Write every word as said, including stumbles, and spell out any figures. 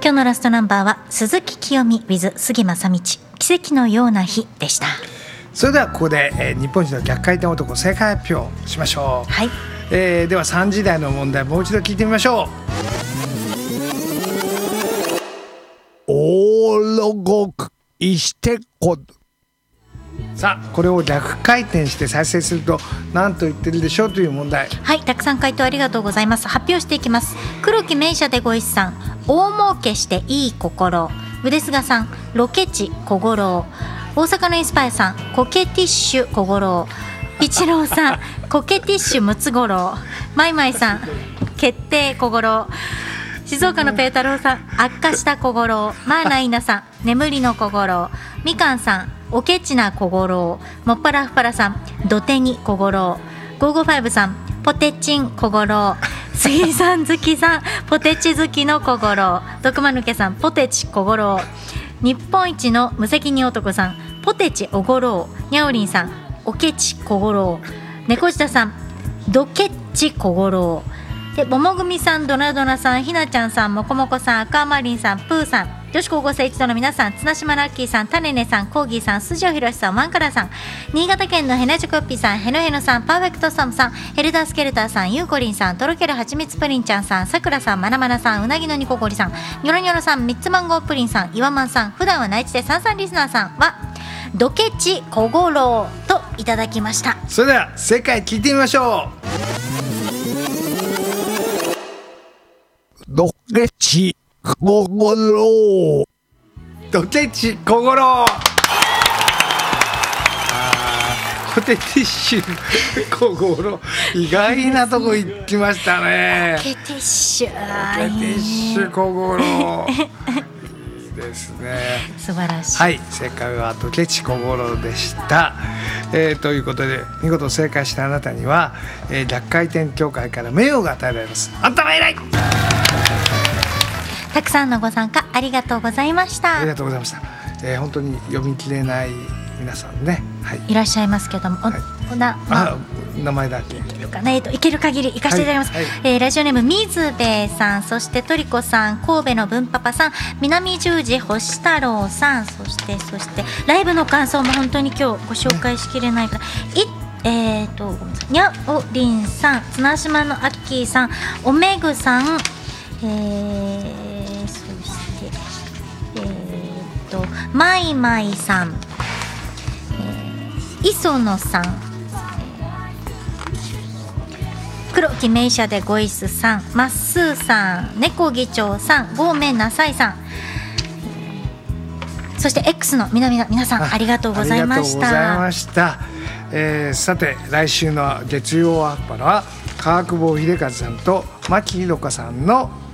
今日のラストナンバーは鈴木清美 with 杉正道、奇跡のような日でした。 それではここで、えー、日本一の逆回転男正解発表しましょう。 はい、 えー、ではさんじ台の問題もう一度聞いてみましょう。オーロゴクイシテコ。さあこれを逆回転して再生すると何と言ってるでしょうという問題。 はい、たくさん回答ありがとうございます。発表していきます。黒木名車でご一さん、大儲けしていい心。腕菅さん、ロケ地小五郎。大阪のインスパイアさん、コケティッシュ小五郎。一郎さん、コケティッシュムツゴロウ。マイマイさん、決定小五郎。静岡のペータローさん、悪化した小五郎。マーナイナさん、眠りの小五郎。みかんさん、おけちな小五郎。もっぱらふぱらさん、どてに小五郎。ごーごーファイブさん、ポテチン小五郎。杉さん好きさん、ポテチ好きの小五郎。徳間抜けさん、ポテチ小五郎。日本一の無責任男さん、ポテチおごろう。にゃおりんさん、おけち小五郎。猫舌さん、どけっち小五郎。でももぐみさん、ドナドナさん、ひなちゃんさん、もこもこさん、赤マリンさん、プーさん、女子高校生一同の皆さん、綱島ラッキーさん、タネネさん、コーギーさん、筋尾ひろしさん、ワンカラさん、新潟県のヘナチョコッピーさん、ヘノヘノさん、パーフェクトサムさん、ヘルダースケルターさん、ゆうこりんさん、とろけるはちみつプリンちゃんさん、さくらさん、まなまなさん、うなぎのにこごりさん、ニョロニョロさん、みっつマンゴープリンさん、いわまんさん、普段は内地でさんさんリスナーさんはドケチ小五郎といただきました。 それでは正解聞いてみましょう。ドケチ小五郎。ドケチ小五郎。ポテティッシュ小五郎、意外なとこ行きましたね。 ポテティッシュ、 ポテティッシュ小五郎いいですね。 素晴らしい。 はい、正解はドケチ小五郎でした。えー、ということで見事正解したあなたには、えー、逆回転協会から名誉が与えられます。あんたは偉い。 たくさんのご参加ありがとうございました。 ありがとうございました。えー、本当に読み切れない皆さんね、はい、 いらっしゃいますけども、はい、おな、まあ、名前だけいけるかな、えーと、いける限り行かせていただきます。はいはい、えー、ラジオネーム水兵さん、そしてトリコさん、神戸の文パパさん、南十字星太郎さん、そしてそしてライブの感想も本当に今日ご紹介しきれないから、いえーとごめんなさい、にゃおりんさん、綱島のアッキーさん、おめぐさん、えー、そしてえーとまいまいさん、磯野さん、黒木名車でごいすさん、まっすーさん、猫議長さん、ごめんなさいさん、そして X のみなみな皆さん、ありがとうございました。 ありがとうございました。えー、さて来週の月曜アッパラは川久保秀和さんと牧ひろかさんの